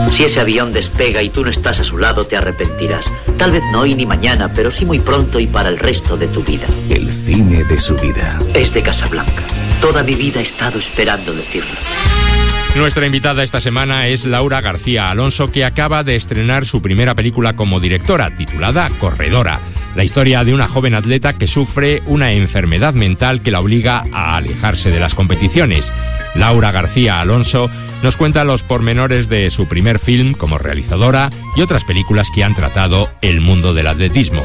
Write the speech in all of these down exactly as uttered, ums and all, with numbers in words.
Si ese avión despega y tú no estás a su lado, te arrepentirás. Tal vez no hoy ni mañana, pero sí muy pronto y para el resto de tu vida. El cine de su vida. Es de Casablanca. Toda mi vida he estado esperando decirlo. Nuestra invitada esta semana es Laura García Alonso, que acaba de estrenar su primera película como directora, titulada Corredora. La historia de una joven atleta que sufre una enfermedad mental que la obliga a alejarse de las competiciones. Laura García Alonso nos cuenta los pormenores de su primer film como realizadora y otras películas que han tratado el mundo del atletismo.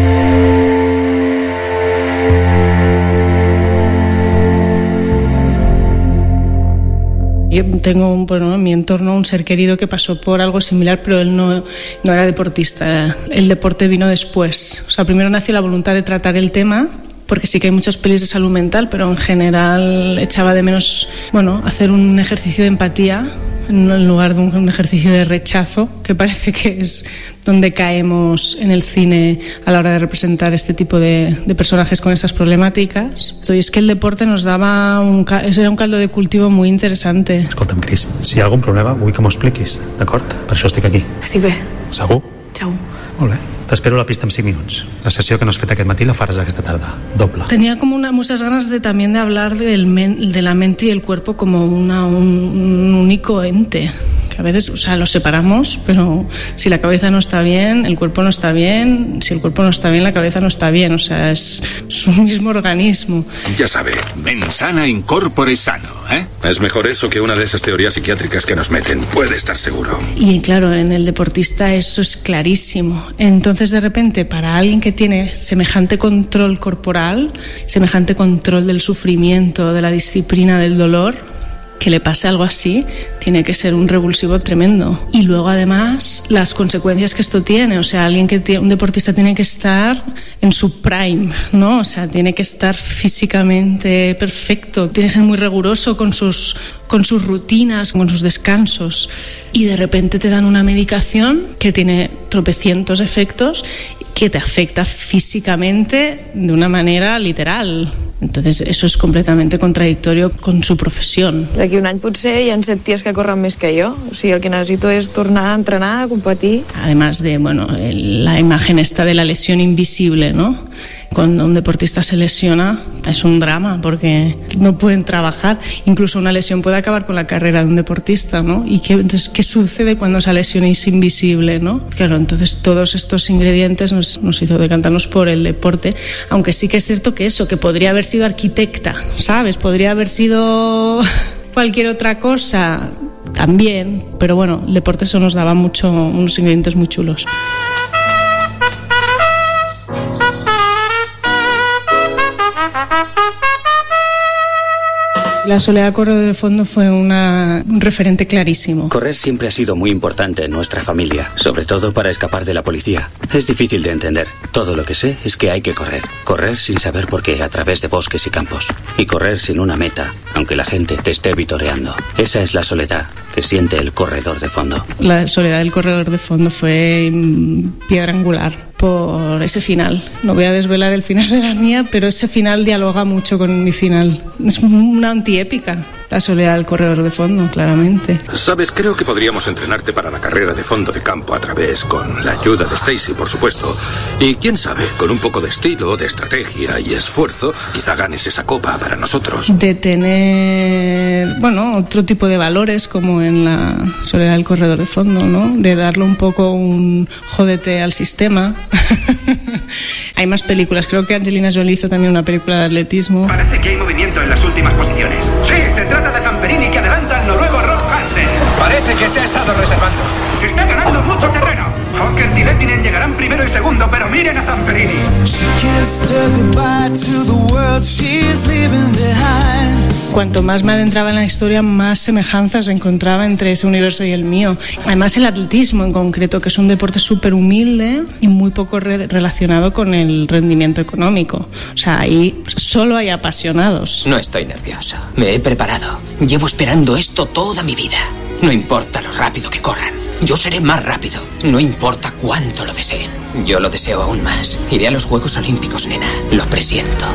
Yo tengo bueno, en mi entorno un ser querido que pasó por algo similar, pero él no, no era deportista. El deporte vino después. O sea, primero nació la voluntad de tratar el tema, porque sí que hay muchas pelis de salud mental, pero en general echaba de menos, bueno, hacer un ejercicio de empatía en lugar de un ejercicio de rechazo, que parece que es donde caemos en el cine a la hora de representar este tipo de, de personajes con estas problemàtiques. Y es que el deporte nos daba un, era un caldo de cultivo muy interesante. Escolta'm, Cris, si hi ha algun problema vull que m'ho expliquis, d'acord? Per això estic aquí. Estic bé. Segur? Segur. Molt bé. T'espero a la pista en cinc minuts. La sessió que no has fet aquest matí la faràs aquesta tarda. Doble. Tenía como una, muchas ganas de también de hablar del men, de la mente y el cuerpo como una, un, un único ente. Que a veces, o sea, los separamos, pero si la cabeza no está bien, el cuerpo no está bien. Si el cuerpo no está bien, la cabeza no está bien. O sea, es, es un mismo organismo. Ya sabe, mens sana in corpore sano, ¿eh? Es mejor eso que una de esas teorías psiquiátricas que nos meten. Puede estar seguro. Y claro, en el deportista eso es clarísimo. Entonces, de repente, para alguien que tiene semejante control corporal, semejante control del sufrimiento, de la disciplina, del dolor, que le pase algo así, tiene que ser un revulsivo tremendo. Y luego, además, las consecuencias que esto tiene. O sea, alguien que tiene, un deportista tiene que estar en su prime, ¿no? O sea, tiene que estar físicamente perfecto, tiene que ser muy riguroso con sus, con sus rutinas, con sus descansos. Y de repente te dan una medicación que tiene tropecientos efectos que te afecta físicamente de una manera literal. Entonces eso es completamente contradictorio con su profesión. D'aquí un any potser hi ha set ties que corren més que jo. O sigui, el que necessito és tornar a entrenar, a competir. Además de, bueno, el, la imagen esta de la lesión invisible, ¿no? Cuando un deportista se lesiona es un drama porque no pueden trabajar. Incluso una lesión puede acabar con la carrera de un deportista, ¿no? ¿Y qué, entonces, qué sucede cuando esa lesión es invisible, ¿no? Claro, entonces todos estos ingredientes nos, nos hizo decantarnos por el deporte, aunque sí que es cierto que eso, que podría haber sido arquitecta, ¿sabes? Podría haber sido cualquier otra cosa también, pero bueno, el deporte eso nos daba mucho, unos ingredientes muy chulos. La Soledad Corredor de Fondo fue una, un referente clarísimo. Correr siempre ha sido muy importante en nuestra familia, sobre todo para escapar de la policía. Es difícil de entender. Todo lo que sé es que hay que correr. Correr sin saber por qué, a través de bosques y campos. Y correr sin una meta, aunque la gente te esté vitoreando. Esa es la soledad que siente el corredor de fondo. La soledad del corredor de fondo fue piedra angular por ese final. No voy a desvelar el final de la mía, pero ese final dialoga mucho con mi final. Es una antiépica, la soledad del corredor de fondo, claramente. Sabes, creo que podríamos entrenarte para la carrera de fondo de campo a través, con la ayuda de Stacy, por supuesto. Y quién sabe, con un poco de estilo, de estrategia y esfuerzo, quizá ganes esa copa para nosotros. De tener, bueno, otro tipo de valores, como en la soledad del corredor de fondo, ¿no? De darle un poco un jódete al sistema. Hay más películas, creo que Angelina Jolie hizo también una película de atletismo. Parece que hay movimiento en las últimas posiciones. Sí, se trata de Zamperini que adelanta al noruego Rob Hansen. Parece que se ha estado reservando. Está ganando mucho terreno. Hocker y Lettinen llegarán primero y segundo, pero miren a Zamperini. Cuanto más me adentraba en la historia, más semejanzas encontraba entre ese universo y el mío. Además, el atletismo en concreto, que es un deporte súper humilde y muy poco re- relacionado con el rendimiento económico. O sea, ahí solo hay apasionados. No estoy nerviosa. Me he preparado. Llevo esperando esto toda mi vida. No importa lo rápido que corran. Yo seré más rápido. No importa cuánto lo deseen. Yo lo deseo aún más. Iré a los Juegos Olímpicos, nena. Lo presiento.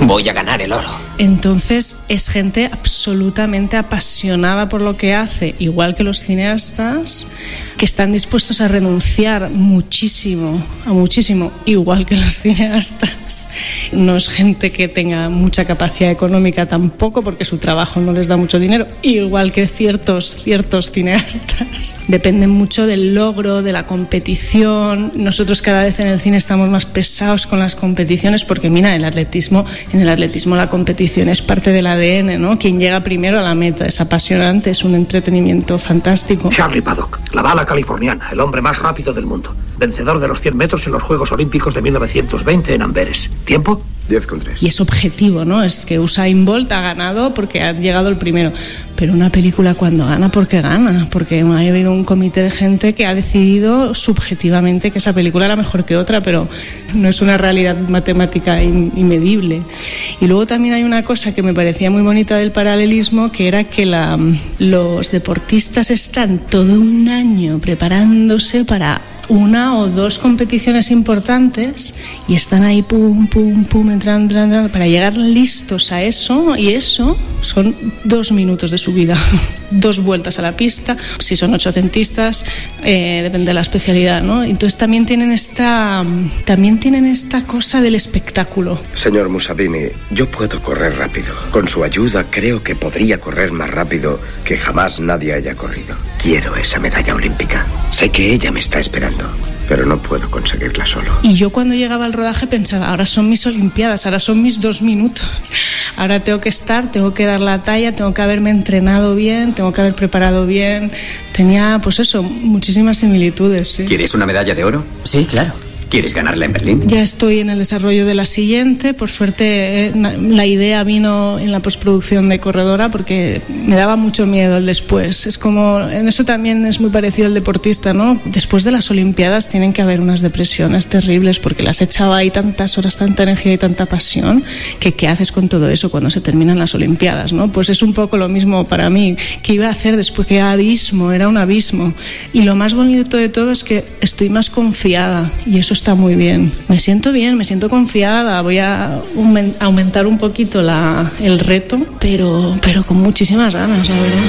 Voy a ganar el oro. Entonces es gente absolutamente apasionada por lo que hace, igual que los cineastas, que están dispuestos a renunciar muchísimo, a muchísimo, igual que los cineastas. No es gente que tenga mucha capacidad económica tampoco, porque su trabajo no les da mucho dinero, igual que ciertos, ciertos cineastas. Dependen mucho del logro, de la competición. Nosotros cada vez en el cine estamos más pesados con las competiciones, porque mira, el atletismo, en el atletismo la competición es parte del A D N, ¿no? Quien llega primero a la meta es apasionante, es un entretenimiento fantástico. Charlie Paddock, la bala californiana, el hombre más rápido del mundo, vencedor de los cien metros en los Juegos Olímpicos de mil novecientos veinte en Amberes. ¿Tiempo? diez con tres. Y es objetivo, ¿no? Es que Usain Bolt ha ganado porque ha llegado el primero. Pero una película cuando gana, porque gana. Porque ha habido un comité de gente que ha decidido subjetivamente que esa película era mejor que otra, pero no es una realidad matemática inmedible. Y luego también hay una cosa que me parecía muy bonita del paralelismo, que era que la, los deportistas están todo un año preparándose para una o dos competiciones importantes y están ahí pum, pum, pum, entrando, entrando, para llegar listos a eso, y eso son dos minutos de su vida, dos vueltas a la pista, si son ochocentistas, eh, depende de la especialidad, ¿no? Entonces también tienen esta, también tienen esta cosa del espectáculo. Señor Musabini, yo puedo correr rápido. Con su ayuda creo que podría correr más rápido que jamás nadie haya corrido. Quiero esa medalla olímpica. Sé que ella me está esperando, pero no puedo conseguirla solo. Y yo cuando llegaba al rodaje pensaba, ahora son mis Olimpiadas, ahora son mis dos minutos. Ahora tengo que estar, tengo que dar la talla, tengo que haberme entrenado bien, tengo que haber preparado bien. Tenía, pues eso, muchísimas similitudes, ¿sí? ¿Quieres una medalla de oro? Sí, claro. ¿Quieres ganarla en Berlín? Ya estoy en el desarrollo de la siguiente. Por suerte, eh, la idea vino en la postproducción de Corredora, porque me daba mucho miedo el después. Es como, en eso también es muy parecido al deportista, ¿no? Después de las Olimpiadas tienen que haber unas depresiones terribles, porque las echaba ahí tantas horas, tanta energía y tanta pasión, que ¿qué haces con todo eso cuando se terminan las Olimpiadas, ¿no? Pues es un poco lo mismo para mí. ¿Qué iba a hacer después? Que abismo, era un abismo. Y lo más bonito de todo es que estoy más confiada, y eso está muy bien. Me siento bien, me siento confiada. Voy a aumentar un poquito la, el reto, pero, pero con muchísimas ganas, la verdad.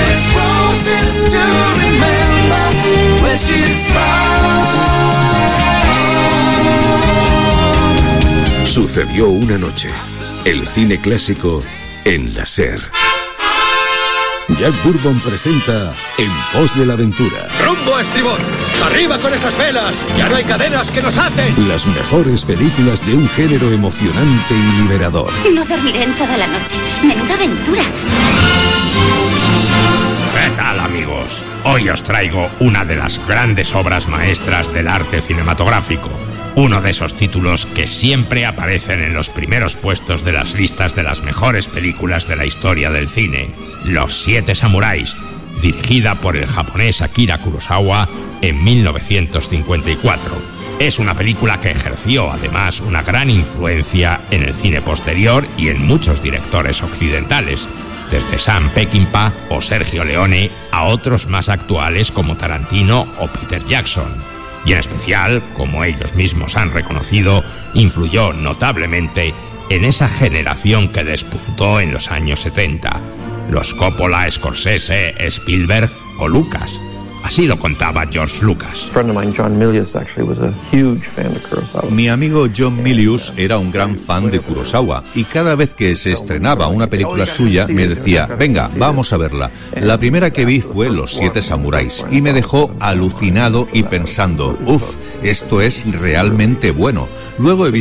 Sucedió una noche. El cine clásico en la SER. Jack Bourbon presenta En pos de la aventura. ¡Rumbo a estribor! ¡Arriba con esas velas! ¡Ya no hay cadenas que nos aten! Las mejores películas de un género emocionante y liberador. No dormiré en toda la noche. ¡Menuda aventura! ¿Qué tal, amigos? Hoy os traigo una de las grandes obras maestras del arte cinematográfico. Uno de esos títulos que siempre aparecen en los primeros puestos de las listas de las mejores películas de la historia del cine. Los Siete Samuráis, dirigida por el japonés Akira Kurosawa en mil novecientos cincuenta y cuatro. Es una película que ejerció además una gran influencia en el cine posterior y en muchos directores occidentales, desde Sam Peckinpah o Sergio Leone a otros más actuales como Tarantino o Peter Jackson. Y en especial, como ellos mismos han reconocido, influyó notablemente en esa generación que despuntó en los años setenta. Los Coppola, Scorsese, Spielberg o Lucas. Así lo contaba George Lucas. Mi amigo John Milius era un gran fan de Kurosawa y cada vez que se estrenaba una película suya me decía, venga, vamos a verla. La primera que vi fue Los Siete Samuráis y me dejó alucinado y pensando, uff, esto es realmente bueno. Luego he visto